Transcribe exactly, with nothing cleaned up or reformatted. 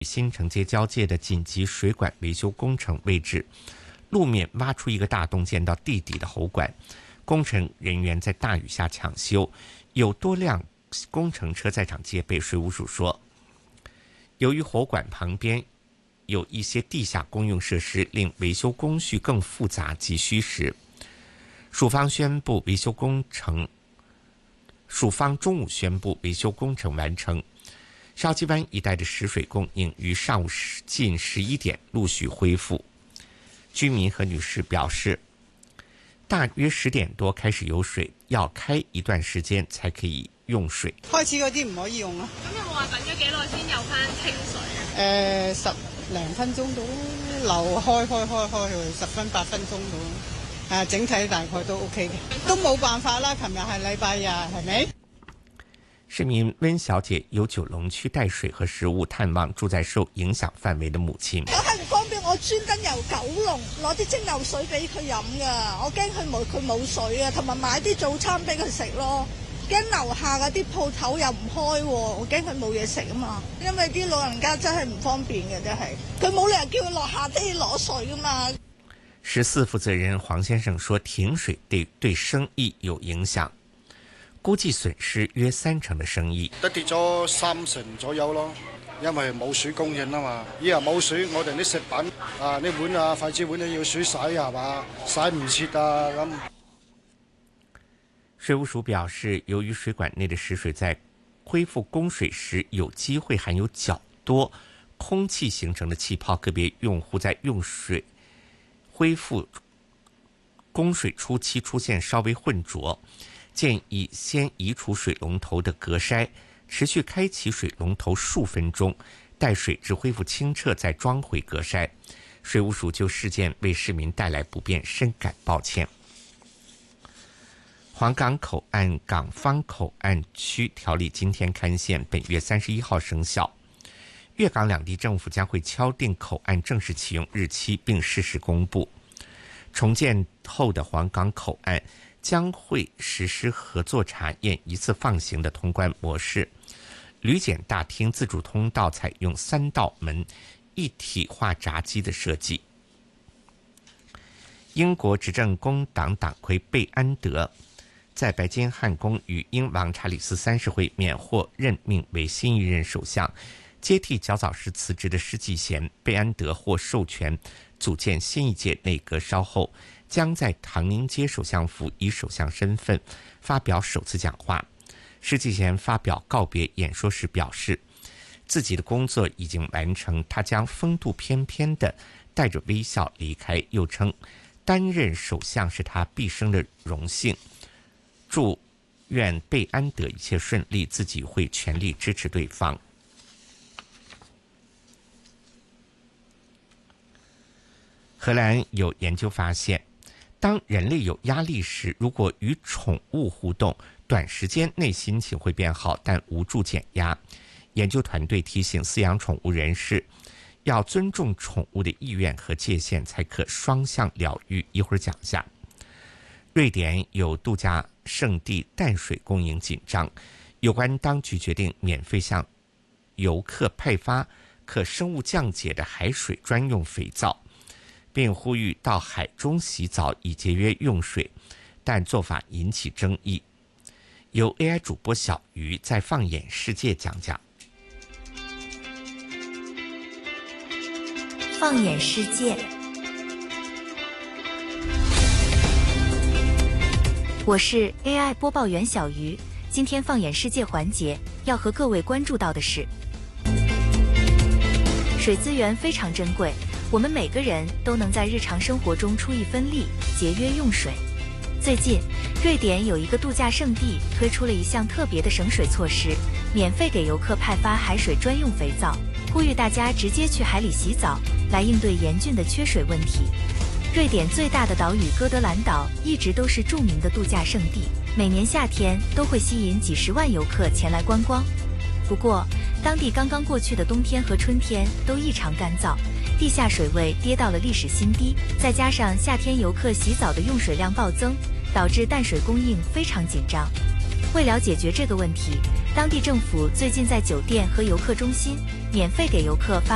新城街交界的紧急水管维修工程位置，路面挖出一个大洞建到地底的喉管，工程人员在大雨下抢修，有多辆工程车在场戒备。水务署说，由于喉管旁边有一些地下公用设施，令维修工序更复杂及需时。署方宣布维修工程，署方中午宣布维修工程完成。筲箕湾一带的食水供应于上午近十一点陆续恢复。居民和女士表示，大约十点多开始有水，要開一段時間才可以用水。 開始嗰啲唔可以用啊。 咁有冇話等咗幾耐先有翻清水啊？ 誒、呃，十零分鐘到，流開開開開去十分八分鐘到，誒，整體大概都 OK 嘅，都冇辦法啦。琴日係禮拜日，係咪？ 市民温小姐由九龍區帶水和食物探望住在受影響範圍的母親。 我係唔方便，我專登由九龍攞啲蒸餾水俾佢飲噶，我驚佢冇佢冇水啊，同埋買啲早餐俾佢食咯。驚樓下嗰啲鋪頭又唔開，我驚佢冇嘢食啊嘛。因為啲老人家真係唔方便嘅，真係佢冇理由叫佢落下地攞水噶嘛。 十四負責人黃先生說，停水對對生意有影響。估計損失約三成嘅生意， 都跌咗三成左右咯，因為冇水供應啊嘛。以後冇水，我哋啲食品啊，啲碗啊、筷子碗都要水洗係嘛，洗唔切啊咁。 水務署表示，由於水管內的食水在恢復供水時有機會含有較多空氣形成的氣泡，個別用戶在用水恢復供水初期出現稍微混濁，建議先移除水龍頭的隔篩，持續開啟水龍頭數分鐘，待水質恢復清澈再裝回隔篩。水務署就事件為市民帶來不便深感抱歉。皇崗口岸港方口岸區條例今天刊憲，本月三十一號生效。粵港兩地政府將會敲定口岸正式啟用日期，並適時公布。重建後的皇崗口岸將會實施合作查驗一次放行的通關模式，旅檢大廳自主通道採用三道門一體化閘機的設計。英國執政工黨黨魁貝安德在白金漢宮與英王查理斯三世會面，獲任命為新一任首相，接替較早時辭職的施紀賢。貝安德獲授權組建新一屆內閣，稍後將在唐寧街首相府以首相身份發表首次講話。施紀賢發表告別演說時表示，自己的工作已經完成，他將風度翩翩地帶着微笑離開，又稱擔任首相是他畢生的榮幸。祝願貝安德一切順利，自己會全力支持對方。荷蘭有研究發現，當人類有壓力時，如果與寵物互動，短時間內心情會變好，但無助減壓。研究團隊提醒飼養寵物人士，要尊重寵物的意願和界限，才可雙向療癒。一會兒講下。瑞典有度假勝地淡水供應緊張，有關當局決定免費向遊客派發可生物降解的海水專用肥皂，並呼籲到海中洗澡以節約用水，但做法引起爭議。由 A I 主播小魚在放眼世界講講。 放眼世界，我是 A I 播報員小魚。今天放眼世界環節要和各位關注到的是，水資源非常珍貴，我們每個人都能在日常生活中出一分力，節約用水。最近，瑞典有一個度假勝地推出了一項特別的省水措施，免費給遊客派發海水專用肥皂，呼籲大家直接去海裡洗澡，來應對嚴峻的缺水問題。瑞典最大的島嶼哥德蘭島一直都是著名的度假勝地，每年夏天都會吸引幾十萬遊客前來觀光。不過，當地剛剛過去的冬天和春天都異常乾燥，地下水位跌到了歷史新低，再加上夏天遊客洗澡的用水量暴增，導致淡水供應非常緊張。為了解決這個問題，當地政府最近在酒店和遊客中心免費給遊客發